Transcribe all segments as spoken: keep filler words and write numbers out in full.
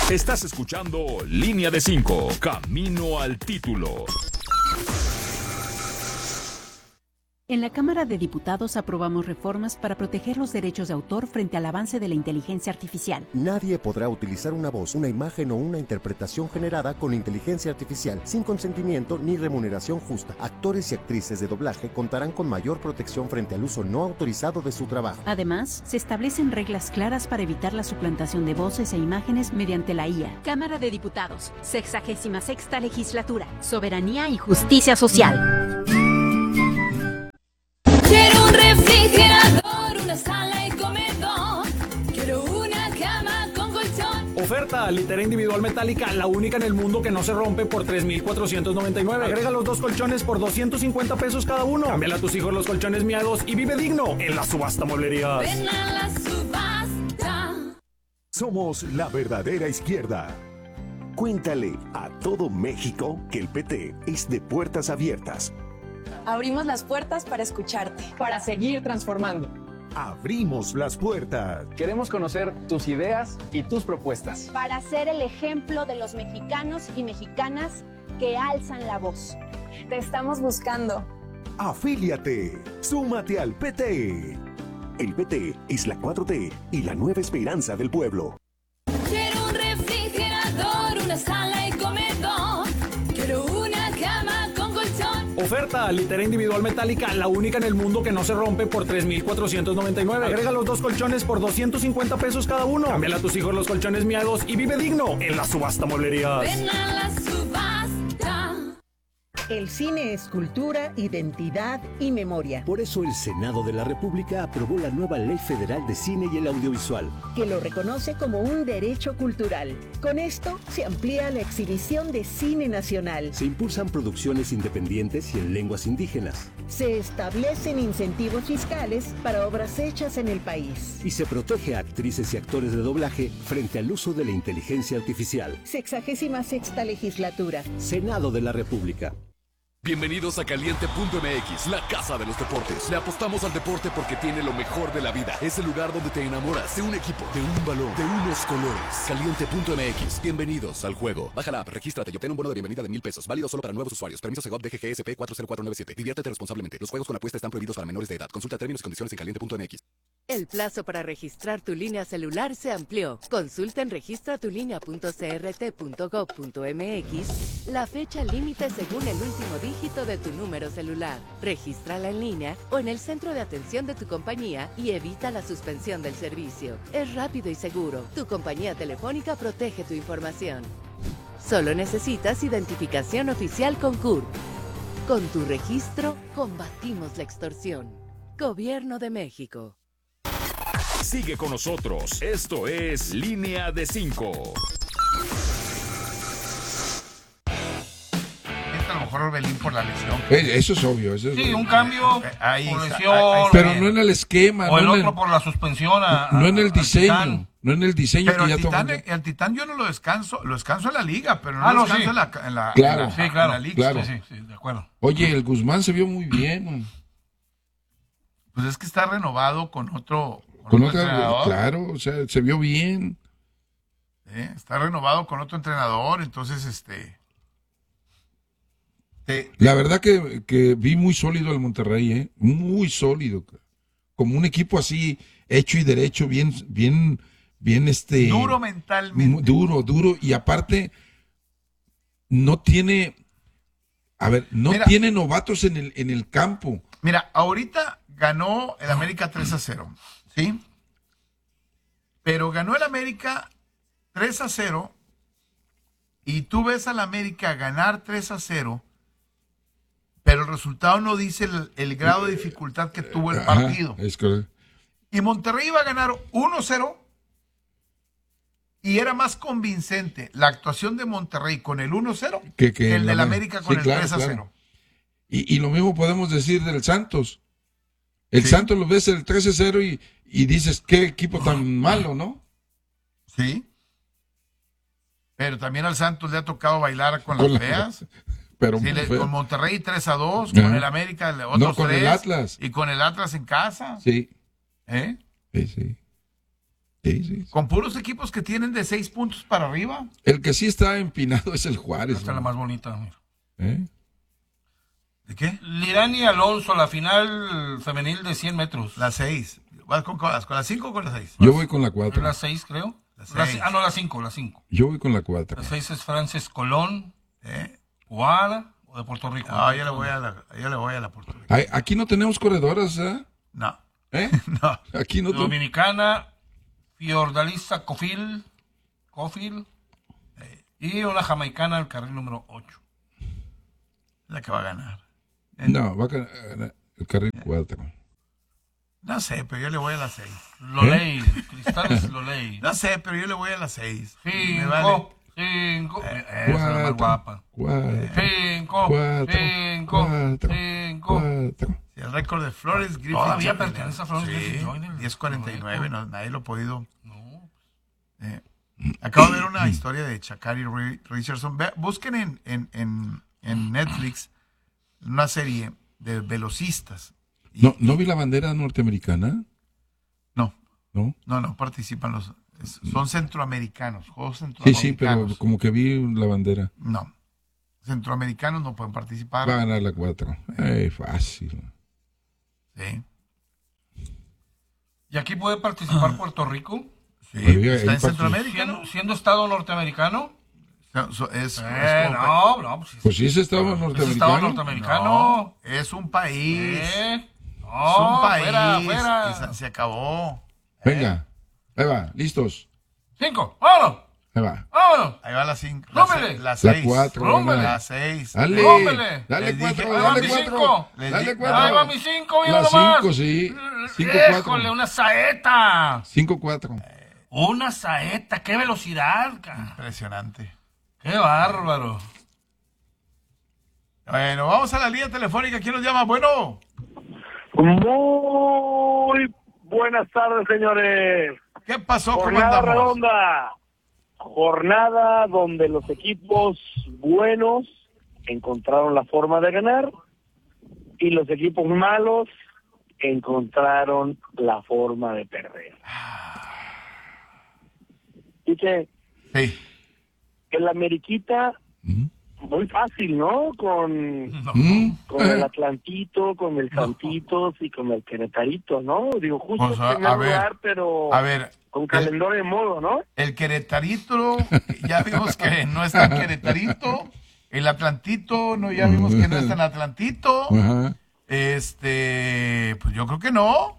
Estás escuchando Línea de cinco, Camino al Título. En la Cámara de Diputados aprobamos reformas para proteger los derechos de autor frente al avance de la inteligencia artificial. Nadie podrá utilizar una voz, una imagen o una interpretación generada con inteligencia artificial sin consentimiento ni remuneración justa. Actores y actrices de doblaje contarán con mayor protección frente al uso no autorizado de su trabajo. Además, se establecen reglas claras para evitar la suplantación de voces e imágenes mediante la I A. Cámara de Diputados, sexagésima sexta legislatura, soberanía y justicia social. Quiero un refrigerador, una sala y comedor. Quiero una cama con colchón. Oferta, litera individual metálica, la única en el mundo que no se rompe, por tres mil cuatrocientos noventa y nueve. Agrega los dos colchones por doscientos cincuenta pesos cada uno. Cámbiale a tus hijos los colchones miados y vive digno en la subasta Mueblerías. Ven a la subasta. Somos la verdadera izquierda. Cuéntale a todo México que el P T es de puertas abiertas. Abrimos las puertas para escucharte. Para seguir transformando. Abrimos las puertas. Queremos conocer tus ideas y tus propuestas. Para ser el ejemplo de los mexicanos y mexicanas que alzan la voz. Te estamos buscando. Afíliate. Súmate al P T. El P T es la cuatro T y la nueva esperanza del pueblo. Quiero un refrigerador, una sala y comedor. Quiero una cama con colchón. Oferta, litera individual metálica, la única en el mundo que no se rompe, por tres mil cuatrocientos noventa y nueve. Agrega los dos colchones por doscientos cincuenta pesos cada uno. Cámbiale a tus hijos los colchones miados y vive digno en la subasta Mueblerías. Ven a la subasta. El cine es cultura, identidad y memoria. Por eso el Senado de la República aprobó la nueva Ley Federal de Cine y el Audiovisual, que lo reconoce como un derecho cultural. Con esto se amplía la exhibición de cine nacional. Se impulsan producciones independientes y en lenguas indígenas. Se establecen incentivos fiscales para obras hechas en el país. Y se protege a actrices y actores de doblaje frente al uso de la inteligencia artificial. Sexagésima sexta legislatura. Senado de la República. Bienvenidos a Caliente punto M X, la casa de los deportes. Le apostamos al deporte porque tiene lo mejor de la vida. Es el lugar donde te enamoras de un equipo, de un balón, de unos colores. Caliente punto M X, bienvenidos al juego. Baja la app, regístrate y obtén un bono de bienvenida de mil pesos. Válido solo para nuevos usuarios. Permiso Segov D G G S P cuatro cero cuatro nueve siete. Diviértete responsablemente. Los juegos con apuesta están prohibidos para menores de edad. Consulta términos y condiciones en Caliente punto M X. El plazo para registrar tu línea celular se amplió. Consulta en registra tu línea punto c r t punto gov punto m x la fecha límite según el último dígito de tu número celular. Regístrala en línea o en el centro de atención de tu compañía y evita la suspensión del servicio. Es rápido y seguro. Tu compañía telefónica protege tu información. Solo necesitas identificación oficial con C U R P. Con tu registro, combatimos la extorsión. Gobierno de México. Sigue con nosotros. Esto es Línea de cinco. A lo mejor Orbelín por la lesión. Eh, eso es obvio. Eso es sí, obvio. un cambio Eh, ahí por está, lesión. ahí, ahí pero no en el esquema. O el no otro el, por la suspensión. A, no en el diseño. Titán. No en el diseño pero que el ya titán, tomó. el Titán yo no lo descanso. Lo descanso en la liga, pero no Ah, lo no, descanso sí. en, la, en, la, Claro. en la, Sí, claro, en la liga. claro. Sí, sí, de acuerdo. Oye, el Guzmán se vio muy bien. Man. Pues es que está renovado con otro. Con, con otro otra, claro, o sea, se vio bien. ¿Eh? Está renovado con otro entrenador, entonces este. Te, la verdad que, que vi muy sólido al Monterrey, ¿eh? Muy sólido. Como un equipo así, hecho y derecho, bien, bien, bien este. Duro mentalmente. Duro, duro. Y aparte, no tiene. A ver, no mira, tiene novatos en el, en el campo. Mira, ahorita ganó el América tres a cero, ¿sí? Pero ganó el América tres a cero. Y tú ves al América ganar tres a cero. Pero el resultado no dice el, el grado de dificultad que tuvo el partido. Ajá, es correcto. Y Monterrey iba a ganar uno cero y era más convincente la actuación de Monterrey con el uno cero que, que, que el del América con sí, el claro, tres a cero. Claro. Y, y lo mismo podemos decir del Santos. El sí. Santos lo ves el tres a cero y, y dices, qué equipo tan malo, ¿no? Sí. Pero también al Santos le ha tocado bailar con, con las feas. La... Pero sí, le, con Monterrey tres a dos, con Ajá. el América otros no, con tres, el Atlas. Y con el Atlas en casa. Sí. ¿Eh? Sí, sí. Sí, sí. Con puros equipos que tienen de seis puntos para arriba. El que sí está empinado es el Juárez. Esta es la más bonita. Mira. ¿Eh? ¿De qué? Lirani Alonso, la final femenil de cien metros. La seis. ¿Vas con, con las cinco o con la seis? Yo voy con la cuatro. La seis, creo. La La, seis. ah, no, la cinco, la cinco. Yo voy con la cuatro. La seis es Frances Colón. ¿Eh? Guara o de Puerto Rico. No, yo le voy a la, yo le voy a la Puerto Rico. Ay, aquí no tenemos corredoras, ¿eh? No. ¿Eh? No. Aquí no tenemos. Dominicana, Fiordalisa Cofil, Cofil eh, y una jamaicana al carril número ocho. La que va a ganar. No, va a ganar el carril cuatro. No sé, pero yo le voy a la seis. Loley, ¿Eh? Cristales Loley. No sé, pero yo le voy a la seis. Cinco, vale. cinco. Eh, esa es la más guapa. Cuatro. Cinco, Cuatro. cinco, Cuatro. cinco. Cuatro. Sí, el récord de Flores Griffith. Todavía Joyner. pertenece a Flores Sí, Griffith Joyner. diez cuarenta y nueve, no, nadie lo ha podido. No. Eh, acabo de ver una historia de Sha'Carri Richardson. Ve, busquen en, en, en, en Netflix una serie de velocistas. Y, ¿No, ¿No vi la bandera norteamericana? No. ¿No? No, no participan los... es- son centroamericanos, juegos Sí, centroamericanos. sí, pero como que vi la bandera. No. Centroamericanos no pueden participar. Va a ganar la cuatro. Eh, fácil. Sí. ¿Y aquí puede participar Puerto Rico? Sí. Oiga, ¿Está ahí en Centroamérica, no? Siendo, siendo estado norteamericano. So- so- es, Eh, es como- no, no, pues, Pues sí, ese estado es estado norteamericano. norteamericano. No, es un país. Eh, es no, un país. fuera, fuera. y se, se acabó. Venga, ahí va, listos. Cinco, vámonos, Ahí va. vámonos. Ahí va la cinco. Rómbele. La, se- la La seis. cuatro. Rómbele. La seis. Dale, Rómbele. dale Les dije- cuatro, Ahí va dale mi cuatro. cinco. Les Dale di- cuatro. Ahí va mi cinco, mira La nomás. cinco, sí. Cinco, Híjole, cuatro. una saeta. Cinco, cuatro. Una saeta, qué velocidad, ca. Impresionante. Qué bárbaro. Bueno, vamos a la línea telefónica. ¿Quién nos llama? Bueno. Muy buenas tardes, señores. ¿Qué pasó? ¿Cómo Jornada andamos? redonda. Jornada donde los equipos buenos encontraron la forma de ganar y los equipos malos encontraron la forma de perder. Y que Sí. el Ameriquita, muy fácil, ¿no? Con, ¿Mm? con el Atlantito, con el Santitos y con el Queretarito, ¿no? Digo, justo O sea, en primer a ver, lugar, pero A ver, con calendario de modo, ¿no? el Queretarito, ya vimos que no es tan Queretarito. El Atlantito, no, ya vimos que no es tan Atlantito. Ajá. Este, pues yo creo que no.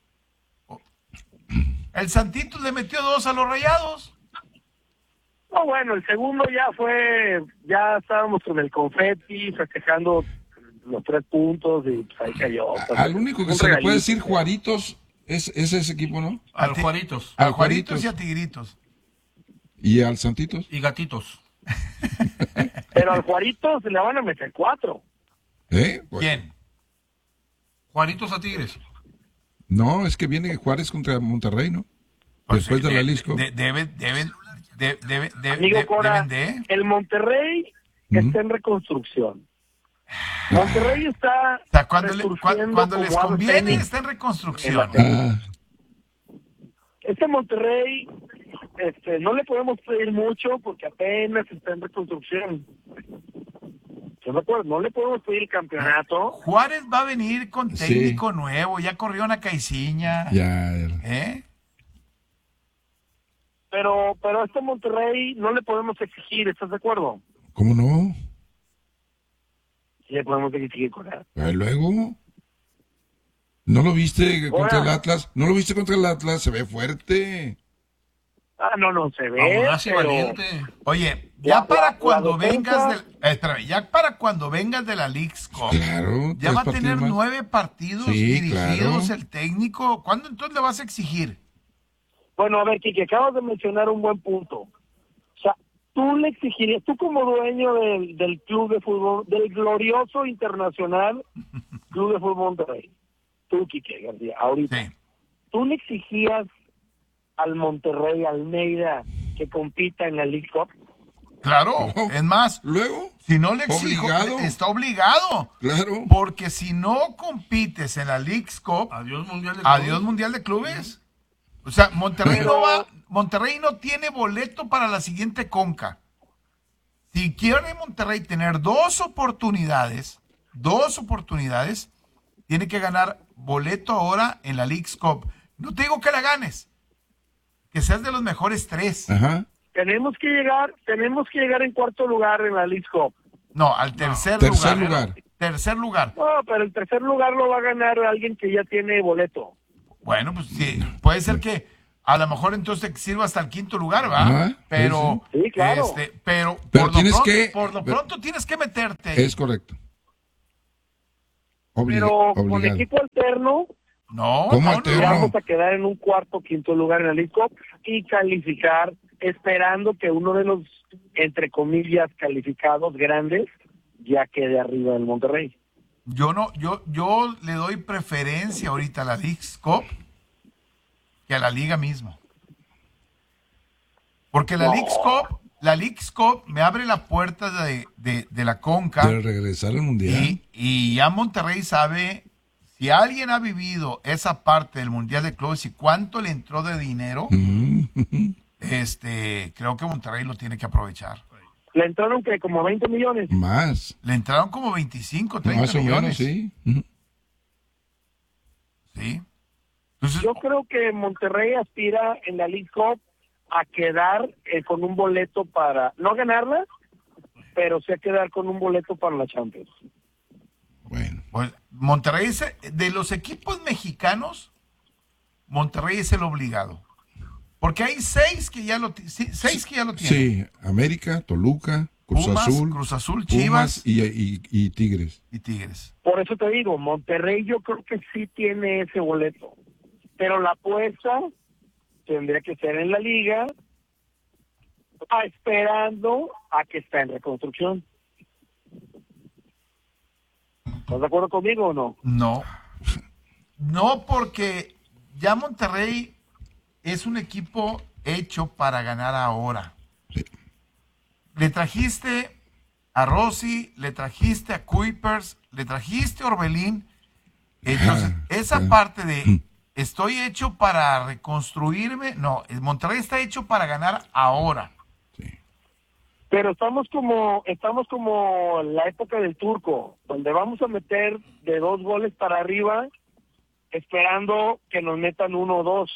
El Santitos le metió dos a los Rayados. No, bueno, el segundo ya fue, ya estábamos con el confeti, festejando los tres puntos y pues ahí cayó. Pues, Al único que un se le regalito. puede decir Juaritos es, es ese equipo, ¿no? A A los ti- Juaritos. A Al Juaritos Juaritos. y a Tigritos. ¿Y al Santitos? Y gatitos. Pero al Juarito se le van a meter cuatro. ¿Eh? Pues, ¿Quién? Juaritos a Tigres. no, es que viene Juárez contra Monterrey, ¿no? Pues Después sí, de la de- Lisco. de- Deben, deben, de- debe- de- Amigo de- Cora, deben de. el Monterrey Ujú. está en reconstrucción. Monterrey está O sea, cuando, le- cua- resurgiendo cuando les como ave conviene, fénix. está en reconstrucción. Ah, Este Monterrey, este, no le podemos pedir mucho porque apenas está en reconstrucción. ¿Estás de acuerdo? No le podemos pedir el campeonato. Juárez va a venir con Sí. técnico nuevo, ya corrió una Caiciña. ya. ya. ¿Eh? Pero, pero a este Monterrey no le podemos exigir, ¿estás de acuerdo? ¿Cómo no? Sí le podemos exigir con él. Ah, luego. ¿No lo viste contra Ahora. el Atlas? ¿No lo viste contra el Atlas? Se ve fuerte. Ah, no, no se ve. Audaz y pero- valiente. Oye, ya La- para la- cuando la defensa- vengas del, eh, espérame, ya para cuando vengas de la Leagues Cup, Claro. ya tres va a partidos tener más. nueve partidos Sí, dirigidos claro. el técnico. ¿Cuándo entonces le vas a exigir? Bueno, a ver, Kike, acabas de mencionar un buen punto. O sea, tú le exigirías, tú como dueño del, del club de fútbol, del glorioso internacional Club de Fútbol Monterrey, tú, Kike García, ahorita, Sí. ¿tú le exigías al Monterrey, Almeida, que compita en la League Cup? Claro, No. es más, Luego. si no le exijo, Obligado. está obligado. Claro. Porque si no compites en la Leagues Cup, Adiós Mundial de adiós Clubes. Mundial de Clubes. O sea, Monterrey no va, Monterrey no tiene boleto para la siguiente Conca. Si quiere Monterrey tener dos oportunidades, dos oportunidades, tiene que ganar boleto ahora en la Leagues Cup. No te digo que la ganes, que seas de los mejores tres. Ajá. Tenemos que llegar, tenemos que llegar en cuarto lugar en la Leagues Cup. No, al tercer, no. lugar. Tercer lugar. Tercer lugar. No, pero el tercer lugar lo va a ganar alguien que ya tiene boleto. Bueno, pues sí, puede ser que a lo mejor entonces sirva hasta el quinto lugar, ¿va? Ajá, pero, sí, sí. Sí, claro. este, pero, Pero por, tienes lo pronto, que- por lo pero- pronto tienes que meterte. Es correcto. Obliga- Pero con obligado. equipo alterno No, ¿Cómo no, alterno? no. vamos a quedar en un cuarto o quinto lugar en la League Cup y calificar, esperando que uno de los, entre comillas, calificados grandes ya quede arriba del Monterrey. Yo no, yo, yo le doy preferencia ahorita a la Leagues Cup que a la liga misma. Porque la No. Leagues Cup, la Leagues Cup me abre la puerta de, de, de la Conca. De regresar al Mundial. Y, y ya Monterrey sabe, si alguien ha vivido esa parte del Mundial de Clubes y cuánto le entró de dinero, Mm. este, creo que Monterrey lo tiene que aprovechar. Le entraron que como veinte millones. Más. Le entraron como veinticinco, treinta Más o millones. menos, sí. Ujú. Sí. Entonces, Yo creo que Monterrey aspira en la League Cup a quedar eh, con un boleto para, no ganarla, pero sí a quedar con un boleto para la Champions. Bueno. pues, Monterrey es, de los equipos mexicanos, Monterrey es el obligado. Porque hay seis que ya lo, ti- sí, seis que ya lo tienen. Sí, América, Toluca, Cruz Pumas, Azul, Cruz Azul, Pumas Chivas y, y- y Tigres. y Tigres. Por eso te digo, Monterrey yo creo que sí tiene ese boleto. Pero la apuesta tendría que ser en la liga, ah, esperando a que está en reconstrucción. ¿Estás de acuerdo conmigo o no? No. No, porque ya Monterrey es un equipo hecho para ganar ahora. Sí. Le trajiste a Rossi, le trajiste a Kuipers, le trajiste a Orbelín. Entonces, Ah, esa ah. parte de estoy hecho para reconstruirme, no, el Monterrey está hecho para ganar ahora. Pero estamos como estamos como la época del Turco, donde vamos a meter de dos goles para arriba, esperando que nos metan uno o dos.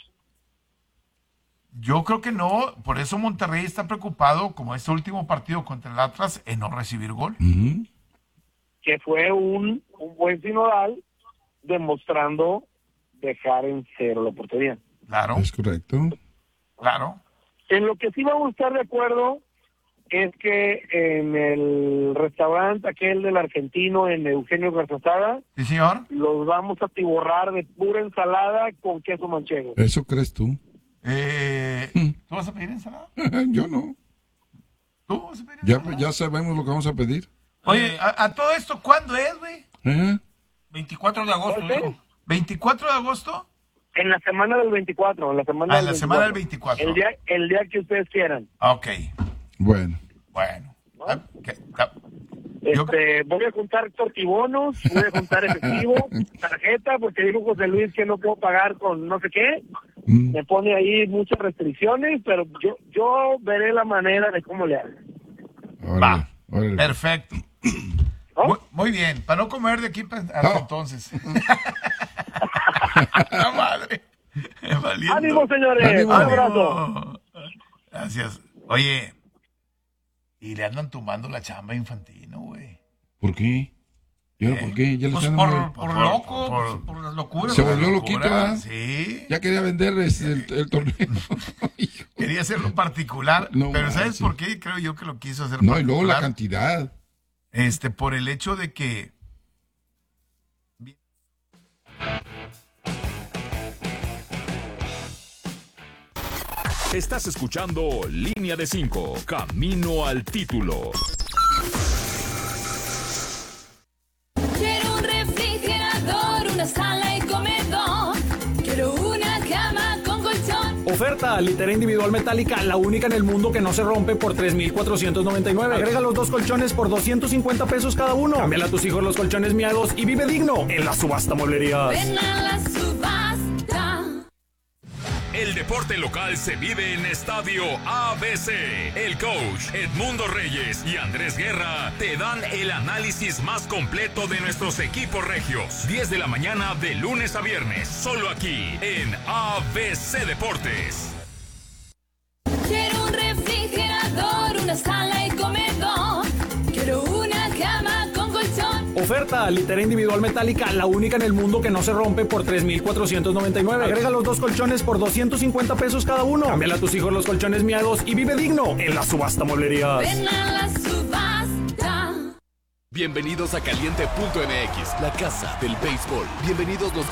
Yo creo que no, por eso Monterrey está preocupado, como este último partido contra el Atlas, en no recibir gol. Ujú. Que fue un, un buen sinodal, demostrando dejar en cero la portería. Claro, Es correcto. claro. En lo que sí vamos a estar de acuerdo es que en el restaurante aquel del argentino en Eugenio Garzazada, Sí, señor. los vamos a atiborrar de pura ensalada con queso manchego. ¿Eso crees tú? Eh, Mm. ¿Tú vas a pedir ensalada? Yo no. ¿Tú vas a pedir Ya, ensalada? ya sabemos lo que vamos a pedir. Oye, a, a todo esto, ¿cuándo es, güey? ¿Eh? veinticuatro de agosto, ¿Cuál es? dijo. ¿veinticuatro de agosto? En la semana del veinticuatro, en la semana Ah, del en la semana del veinticuatro. El día, el día que ustedes quieran. Ah, ok, Bueno. bueno. Ah, ¿qué? Ah, Yo- Este, voy a juntar tortibonos, voy a juntar efectivo, tarjeta, porque dijo José Luis que no puedo pagar con no sé qué. Mm. Me pone ahí muchas restricciones, pero yo yo veré la manera de cómo le hago. Órale, Va. órale. Perfecto. ¿No? Muy, muy bien, para no comer de aquí pa- hasta No. entonces. La madre. Valiendo. ¡Ánimo, señores! Ánimo. ¡Un abrazo! Ánimo. Gracias. Oye, y le andan tumbando la chamba a Infantino, güey. ¿Por qué? ¿Y ahora por qué? Ya le Pues están por, dando- por por- loco, por- pues, por las locuras. Se ¿verdad? volvió Locura, loquito, ¿verdad? Sí. Ya quería vender este, el, el torneo. Hijo. Quería hacerlo particular, No pero ¿sabes manches. por qué? Creo yo que lo quiso hacer No, y luego la particular. cantidad. Este, por el hecho de que Estás escuchando Línea de cinco, Camino al título. Quiero un refrigerador, una sala y comedor. Quiero una cama con colchón. Oferta litera individual metálica, la única en el mundo que no se rompe por tres mil cuatrocientos noventa y nueve. Agrega los dos colchones por doscientos cincuenta pesos cada uno. Cámbiale a tus hijos los colchones miados y vive digno en la subasta mueblerías. Ven a la subasta. El deporte local se vive en Estadio A B C. El coach Edmundo Reyes y Andrés Guerra te dan el análisis más completo de nuestros equipos regios. diez de la mañana de lunes a viernes, solo aquí en A B C Deportes. Quiero un refrigerador, una sala y comedor. Quiero una cama con colchón. Oferta, litera individual metálica, la única en el mundo que no se rompe por tres mil cuatrocientos noventa y nueve. Agrega los dos colchones por doscientos cincuenta pesos cada uno. Cámbiale a tus hijos los colchones miados y vive digno en la subasta mueblerías. Ven a la subasta. Bienvenidos a Caliente punto M X, la casa del béisbol. Bienvenidos los